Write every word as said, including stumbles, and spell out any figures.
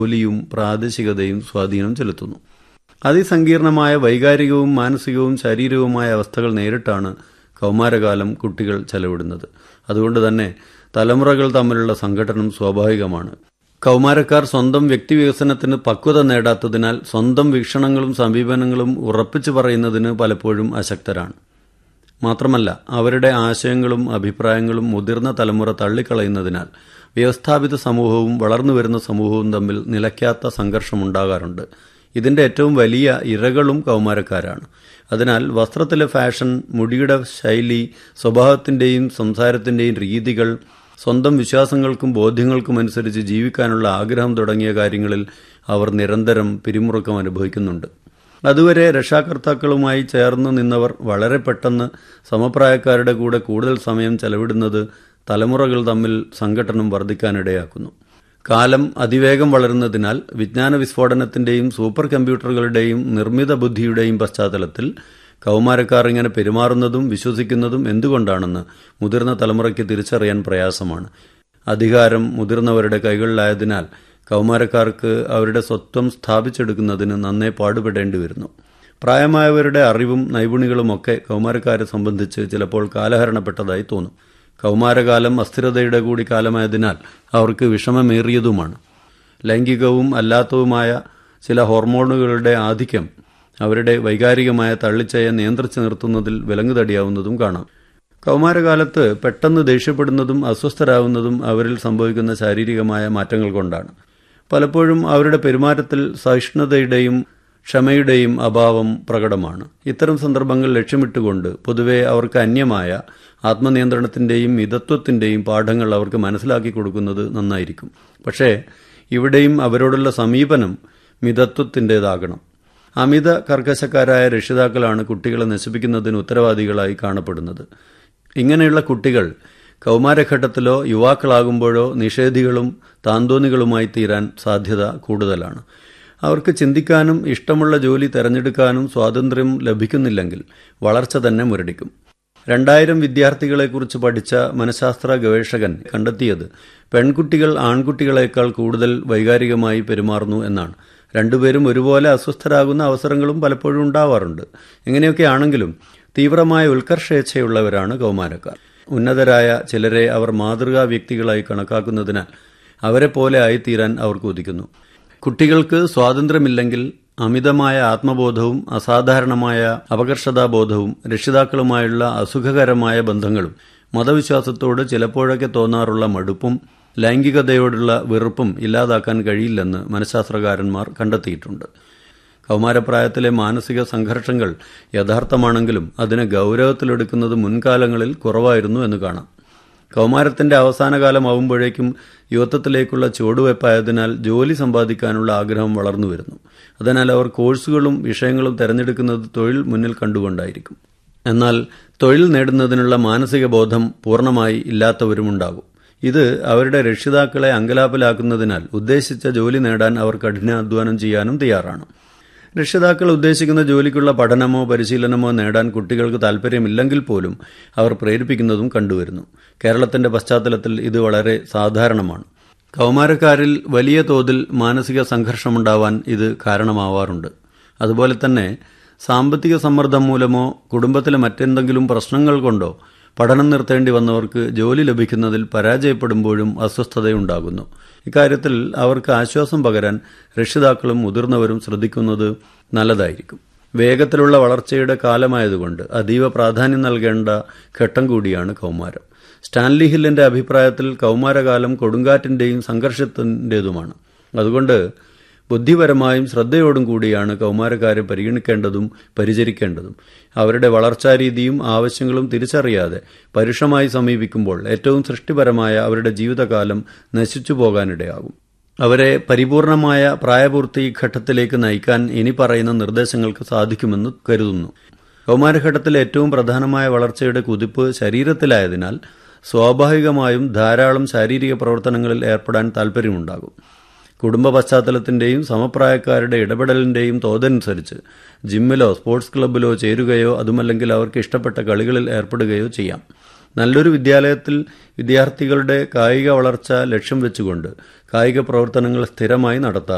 ജോലിയും പ്രാദേശികതയും സ്വാധീനം ചെലുത്തുന്നു. അതിസങ്കീർണമായ വൈകാരികവും മാനസികവും ശാരീരികവുമായ അവസ്ഥകൾ നേരിട്ടാണ് കൗമാരകാലം കുട്ടികൾ ചെലവിടുന്നത്. അതുകൊണ്ട് തന്നെ തലമുറകൾ തമ്മിലുള്ള സംഘട്ടനം സ്വാഭാവികമാണ്. കൗമാരക്കാർ സ്വന്തം വ്യക്തിവികസനത്തിന് പക്വത നേടാത്തതിനാൽ സ്വന്തം വീക്ഷണങ്ങളും സമീപനങ്ങളും ഉറപ്പിച്ചു പറയുന്നതിന് പലപ്പോഴും അശക്തരാണ്. മാത്രമല്ല, അവരുടെ ആശയങ്ങളും അഭിപ്രായങ്ങളും മുതിർന്ന തലമുറ തള്ളിക്കളയുന്നതിനാൽ വ്യവസ്ഥാപിത സമൂഹവും വളർന്നുവരുന്ന സമൂഹവും തമ്മിൽ നിലയ്ക്കാത്ത സംഘർഷമുണ്ടാകാറുണ്ട്. ഇതിന്റെ ഏറ്റവും വലിയ ഇരകളും കൗമാരക്കാരാണ്. അതിനാൽ വസ്ത്രത്തിലെ ഫാഷൻ, മുടിയുടെ ശൈലി, സ്വഭാവത്തിന്റെയും സംസാരത്തിന്റെയും രീതികൾ, സ്വന്തം വിശ്വാസങ്ങൾക്കും ബോധ്യങ്ങൾക്കും അനുസരിച്ച് ജീവിക്കാനുള്ള ആഗ്രഹം തുടങ്ങിയ കാര്യങ്ങളിൽ അവർ നിരന്തരം പിരിമുറുക്കം അനുഭവിക്കുന്നുണ്ട്. അതുവരെ രക്ഷാകർത്താക്കളുമായി ചേർന്ന് നിന്നവർ വളരെ പെട്ടെന്ന് സമപ്രായക്കാരുടെ കൂടെ കൂടുതൽ സമയം ചെലവിടുന്നത് തലമുറകൾ തമ്മിൽ സംഘട്ടനം വർദ്ധിക്കാനിടയാക്കുന്നു. കാലം അതിവേഗം വളരുന്നതിനാൽ വിജ്ഞാന വിസ്ഫോടനത്തിന്റെയും സൂപ്പർ കമ്പ്യൂട്ടറുകളുടെയും നിർമ്മിത ബുദ്ധിയുടെയും പശ്ചാത്തലത്തിൽ കൗമാരക്കാർ ഇങ്ങനെ പെരുമാറുന്നതും വിശ്വസിക്കുന്നതും എന്തുകൊണ്ടാണെന്ന് മുതിർന്ന തലമുറയ്ക്ക് തിരിച്ചറിയാൻ പ്രയാസമാണ്. അധികാരം മുതിർന്നവരുടെ കൈകളിലായതിനാൽ കൗമാരക്കാർക്ക് അവരുടെ സ്വത്വം സ്ഥാപിച്ചെടുക്കുന്നതിന് നന്നേ പാടുപെടേണ്ടി വരുന്നു. പ്രായമായവരുടെ അറിവും നൈപുണികളുമൊക്കെ കൗമാരക്കാരെ സംബന്ധിച്ച് ചിലപ്പോൾ കാലഹരണപ്പെട്ടതായി തോന്നും. കൗമാരകാലം അസ്ഥിരതയുടെ കൂടി കാലമായതിനാൽ അവർക്ക് വിഷമമേറിയതുമാണ്. ലൈംഗികവും അല്ലാത്തതുമായ ചില ഹോർമോണുകളുടെ ആധിക്യം അവരുടെ വൈകാരികമായ തള്ളിച്ചയെ നിയന്ത്രിച്ചു നിർത്തുന്നതിൽ വിലങ്ങുതടിയാവുന്നതും കാണാം. കൗമാരകാലത്ത് പെട്ടെന്ന് ദേഷ്യപ്പെടുന്നതും അസ്വസ്ഥരാകുന്നതും അവരിൽ സംഭവിക്കുന്ന ശാരീരികമായ മാറ്റങ്ങൾ കൊണ്ടാണ്. പലപ്പോഴും അവരുടെ പെരുമാറ്റത്തിൽ സഹിഷ്ണുതയുടെയും ക്ഷമയുടെയും അഭാവം പ്രകടമാണ്. ഇത്തരം സന്ദർഭങ്ങൾ ലക്ഷ്യമിട്ടുകൊണ്ട് പൊതുവെ അവർക്ക് അന്യമായ ആത്മനിയന്ത്രണത്തിന്റെയും മിതത്വത്തിന്റെയും പാഠങ്ങൾ അവർക്ക് മനസ്സിലാക്കി കൊടുക്കുന്നത് നന്നായിരിക്കും. പക്ഷേ ഇവിടെയും അവരോടുള്ള സമീപനം മിതത്വത്തിൻ്റെതാകണം. അമിത കർക്കശക്കാരായ രക്ഷിതാക്കളാണ് കുട്ടികളെ നശിപ്പിക്കുന്നതിന് ഉത്തരവാദികളായി കാണപ്പെടുന്നത്. ഇങ്ങനെയുള്ള കുട്ടികൾ കൗമാരഘട്ടത്തിലോ യുവാക്കളാകുമ്പോഴോ നിഷേധികളും താന്തോന്നികളുമായി തീരാൻ സാധ്യത കൂടുതലാണ്. അവർക്ക് ചിന്തിക്കാനും ഇഷ്ടമുള്ള ജോലി തെരഞ്ഞെടുക്കാനും സ്വാതന്ത്ര്യം ലഭിക്കുന്നില്ലെങ്കിൽ വളർച്ച തന്നെ മുരടിക്കും. രണ്ടായിരം വിദ്യാർത്ഥികളെക്കുറിച്ച് പഠിച്ച മനഃശാസ്ത്ര ഗവേഷകൻ കണ്ടെത്തിയത് പെൺകുട്ടികൾ ആൺകുട്ടികളെക്കാൾ കൂടുതൽ വൈകാരികമായി പെരുമാറുന്നു എന്നാണ്. രണ്ടുപേരും ഒരുപോലെ അസ്വസ്ഥരാകുന്ന അവസരങ്ങളും പലപ്പോഴും ഉണ്ടാവാറുണ്ട്. എങ്ങനെയൊക്കെ ആണെങ്കിലും തീവ്രമായ ഉത്കർഷേച്ഛയുള്ളവരാണ് കൗമാരക്കാർ. ഉന്നതരായ ചിലരെ അവർ മാതൃകാ വ്യക്തികളായി കണക്കാക്കുന്നതിനാൽ അവരെ പോലെ ആയിത്തീരാൻ അവർ കൊതിക്കുന്നു. കുട്ടികൾക്ക് സ്വാതന്ത്ര്യമില്ലെങ്കിൽ അമിതമായ ആത്മബോധവും അസാധാരണമായ അപകർഷതാബോധവും രക്ഷിതാക്കളുമായുള്ള അസുഖകരമായ ബന്ധങ്ങളും മതവിശ്വാസത്തോട് ചിലപ്പോഴൊക്കെ തോന്നാറുള്ള മടുപ്പും ലൈംഗികതയോടുള്ള വെറുപ്പും ഇല്ലാതാക്കാൻ കഴിയില്ലെന്ന് മനഃശാസ്ത്രകാരന്മാർ കണ്ടെത്തിയിട്ടുണ്ട്. കൗമാരപ്രായത്തിലെ മാനസിക സംഘർഷങ്ങൾ യഥാർത്ഥമാണെങ്കിലും അതിനെ ഗൗരവത്തിലെടുക്കുന്നത് മുൻകാലങ്ങളിൽ കുറവായിരുന്നു എന്ന് കാണാം. കൗമാരത്തിന്റെ അവസാനകാലമാവുമ്പോഴേക്കും യുവത്വത്തിലേക്കുള്ള ചുവടുവയ്പായതിനാൽ ജോലി സമ്പാദിക്കാനുള്ള ആഗ്രഹം വളർന്നു വരുന്നു. അതിനാൽ അവർ കോഴ്സുകളും വിഷയങ്ങളും തെരഞ്ഞെടുക്കുന്നത് തൊഴിൽ മുന്നിൽ കണ്ടുകൊണ്ടായിരിക്കും. എന്നാൽ തൊഴിൽ നേടുന്നതിനുള്ള മാനസിക ബോധം പൂർണ്ണമായി ഇല്ലാത്തവരുമുണ്ടാകും. ഇത് അവരുടെ രക്ഷിതാക്കളെ അങ്കലാപ്പിലാക്കുന്നതിനാൽ ഉദ്ദേശിച്ച ജോലി നേടാൻ അവർ കഠിനാധ്വാനം ചെയ്യാനും തയ്യാറാണ്. രക്ഷിതാക്കൾ ഉദ്ദേശിക്കുന്ന ജോലിക്കുള്ള പഠനമോ പരിശീലനമോ നേടാൻ കുട്ടികൾക്ക് താൽപ്പര്യമില്ലെങ്കിൽ പോലും അവർ പ്രേരിപ്പിക്കുന്നതും കണ്ടുവരുന്നു. കേരളത്തിന്റെ പശ്ചാത്തലത്തിൽ ഇത് വളരെ സാധാരണമാണ്. കൗമാരക്കാരിൽ വലിയ തോതിൽ മാനസിക സംഘർഷമുണ്ടാവാൻ ഇത് കാരണമാവാറുണ്ട്. അതുപോലെ തന്നെ സാമ്പത്തിക സമ്മർദ്ദം മൂലമോ കുടുംബത്തിലെ മറ്റെന്തെങ്കിലും പ്രശ്നങ്ങൾ കൊണ്ടോ പഠനം നിർത്തേണ്ടി വന്നവർക്ക് ജോലി ലഭിക്കുന്നതിൽ പരാജയപ്പെടുമ്പോഴും അസ്വസ്ഥതയുണ്ടാകുന്നു. ഇക്കാര്യത്തിൽ അവർക്ക് ആശ്വാസം പകരാൻ രക്ഷിതാക്കളും മുതിർന്നവരും ശ്രദ്ധിക്കുന്നത് നല്ലതായിരിക്കും. വേഗത്തിലുള്ള വളർച്ചയുടെ കാലമായതുകൊണ്ട് അതീവ പ്രാധാന്യം നൽകേണ്ട ഘട്ടം കൂടിയാണ് കൗമാരം. സ്റ്റാൻലി ഹില്ലിന്റെ അഭിപ്രായത്തിൽ കൗമാരകാലം കൊടുങ്കാറ്റിന്റെയും സംഘർഷത്തിന്റേതുമാണ്. അതുകൊണ്ട് ബുദ്ധിപരമായും ശ്രദ്ധയോടും കൂടിയാണ് കൗമാരക്കാരെ പരിഗണിക്കേണ്ടതും പരിചരിക്കേണ്ടതും. അവരുടെ വളർച്ചാരീതിയും ആവശ്യങ്ങളും തിരിച്ചറിയാതെ പരുഷമായി സമീപിക്കുമ്പോൾ ഏറ്റവും സൃഷ്ടിപരമായ അവരുടെ ജീവിതകാലം നശിച്ചു പോകാനിടയാകും. അവരെ പരിപൂർണമായ പ്രായപൂർത്തി ഘട്ടത്തിലേക്ക് നയിക്കാൻ ഇനി പറയുന്ന നിർദ്ദേശങ്ങൾക്ക് സാധിക്കുമെന്ന് കരുതുന്നു. കൗമാരഘട്ടത്തിലെ ഏറ്റവും പ്രധാനമായ വളർച്ചയുടെ കുതിപ്പ് ശരീരത്തിലായതിനാൽ സ്വാഭാവികമായും ധാരാളം ശാരീരിക പ്രവർത്തനങ്ങളിൽ ഏർപ്പെടാൻ താൽപ്പര്യമുണ്ടാകും. കുടുംബ പശ്ചാത്തലത്തിന്റെയും സമപ്രായക്കാരുടെ ഇടപെടലിന്റെയും തോതനുസരിച്ച് ജിമ്മിലോ സ്പോർട്സ് ക്ലബ്ബിലോ ചേരുകയോ അതുമല്ലെങ്കിൽ അവർക്ക് ഇഷ്ടപ്പെട്ട കളികളിൽ ഏർപ്പെടുകയോ ചെയ്യാം. നല്ലൊരു വിദ്യാലയത്തിൽ വിദ്യാർത്ഥികളുടെ കായിക വളർച്ച ലക്ഷ്യം വെച്ചുകൊണ്ട് കായിക പ്രവർത്തനങ്ങൾ സ്ഥിരമായി നടത്താറുണ്ട്.